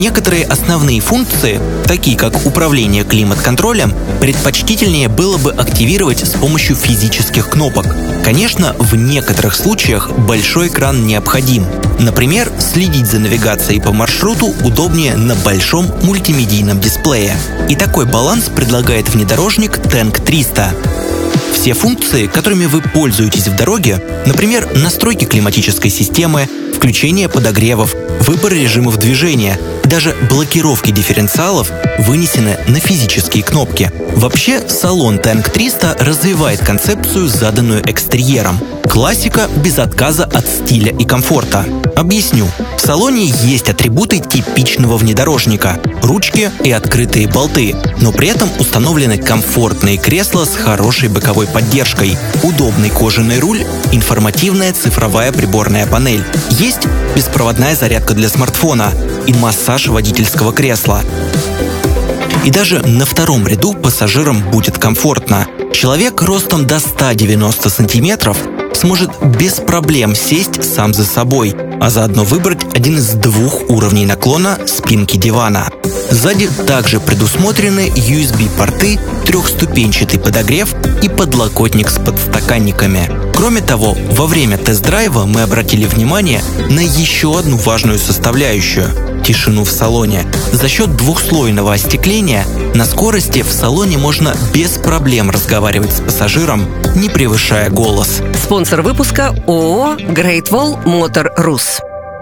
Некоторые основные функции, такие как управление климат-контролем, предпочтительнее было бы активировать с помощью физических кнопок. Конечно, в некоторых случаях большой экран необходим. Например, следить за навигацией по маршруту удобнее на большом мультимедийном дисплее. И такой баланс предлагает внедорожник Tank 300. Все функции, которыми вы пользуетесь в дороге, например, настройки климатической системы, включение подогревов, выбор режимов движения, даже блокировки дифференциалов вынесены на физические кнопки. Вообще, салон Tank 300 развивает концепцию, заданную экстерьером. Классика без отказа от стиля и комфорта. Объясню. В салоне есть атрибуты типичного внедорожника – ручки и открытые болты, но при этом установлены комфортные кресла с хорошей боковой поддержкой, удобный кожаный руль, информативная цифровая приборная панель. Есть беспроводная зарядка для смартфона и массаж водительского кресла. И даже на втором ряду пассажирам будет комфортно. Человек ростом до 190 сантиметров сможет без проблем сесть сам за собой, а заодно выбрать один из 2 уровней наклона спинки дивана. Сзади также предусмотрены USB-порты, 3-ступенчатый подогрев и подлокотник с подстаканниками. Кроме того, во время тест-драйва мы обратили внимание на еще одну важную составляющую – тишину в салоне. За счет двухслойного остекления на скорости в салоне можно без проблем разговаривать с пассажиром, не превышая голос. Спонсор выпуска ООО Great Wall Motor Rus.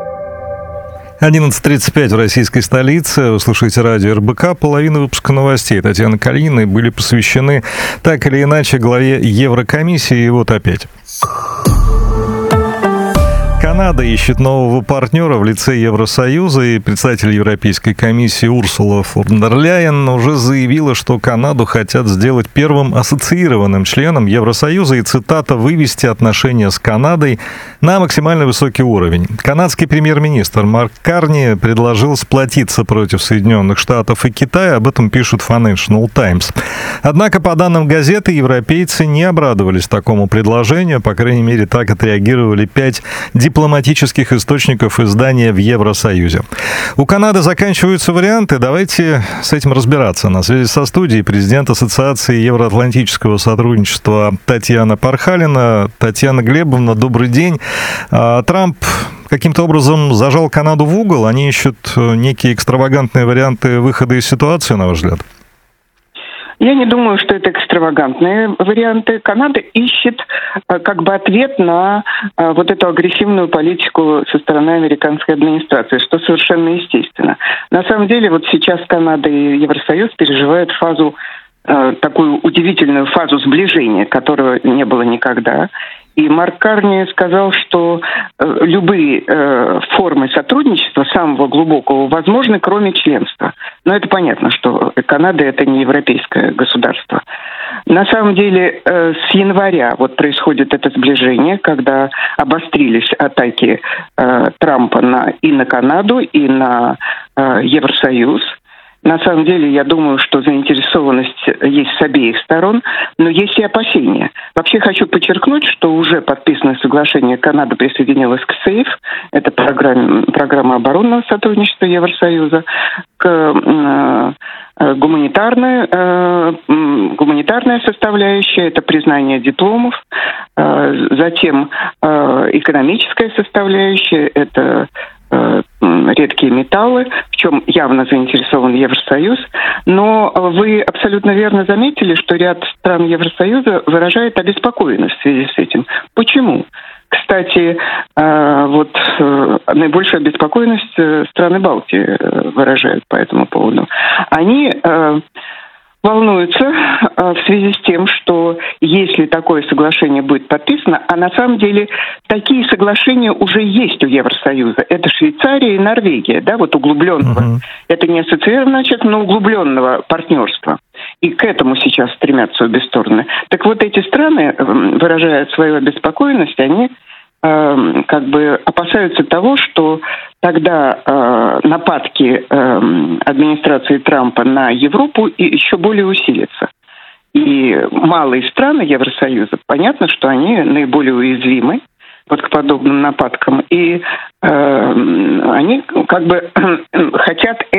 11:35 в российской столице. Вы слушаете радио РБК. Половина выпуска новостей Татьяны Калининой были посвящены так или иначе главе Еврокомиссии. И вот опять. Канада ищет нового партнера в лице Евросоюза, и председатель Европейской комиссии Урсула фон дер Ляйен уже заявила, что Канаду хотят сделать первым ассоциированным членом Евросоюза и, цитата, «вывести отношения с Канадой на максимально высокий уровень». Канадский премьер-министр Марк Карни предложил сплотиться против Соединенных Штатов и Китая, об этом пишут Financial Times. Однако, по данным газеты, европейцы не обрадовались такому предложению, по крайней мере, так отреагировали 5 дипломатических источников издания в Евросоюзе. У Канады заканчиваются варианты. Давайте с этим разбираться. На связи со студией президент Ассоциации евроатлантического сотрудничества Татьяна Пархалина. Татьяна Глебовна, добрый день. Трамп каким-то образом зажал Канаду в угол. Они ищут некие экстравагантные варианты выхода из ситуации, на ваш взгляд? Я не думаю, что это экстравагантные варианты. Канада ищет как бы ответ на вот эту агрессивную политику со стороны американской администрации, что совершенно естественно. На самом деле вот сейчас Канада и Евросоюз переживают фазу, такую удивительную фазу сближения, которого не было никогда. И Марк Карни сказал, что любые формы сотрудничества самого глубокого возможны, кроме членства. Но это понятно, что Канада – это не европейское государство. На самом деле с января вот происходит это сближение, когда обострились атаки Трампа и на Канаду, и на Евросоюз. На самом деле, я думаю, что заинтересованность есть с обеих сторон, но есть и опасения. Вообще хочу подчеркнуть, что уже подписанное соглашение Канада присоединилась к СЭЙФ, это программа оборонного сотрудничества Евросоюза, к гуманитарная составляющая, это признание дипломов, затем экономическая составляющая, это редкие металлы, в чем явно заинтересован Евросоюз. Но вы абсолютно верно заметили, что ряд стран Евросоюза выражает обеспокоенность в связи с этим. Почему? Кстати, вот наибольшую обеспокоенность страны Балтии выражают по этому поводу. Они волнуются в связи с тем, что если такое соглашение будет подписано, а на самом деле такие соглашения уже есть у Евросоюза. Это Швейцария и Норвегия, да, вот углубленного. Это не ассоциированного, но углубленного партнерства. И к этому сейчас стремятся обе стороны. Так вот, эти страны, выражая свою обеспокоенность, они как бы опасаются того, что тогда нападки администрации Трампа на Европу еще более усилятся. И малые страны Евросоюза, понятно, что они наиболее уязвимы вот к подобным нападкам. И они как бы хотят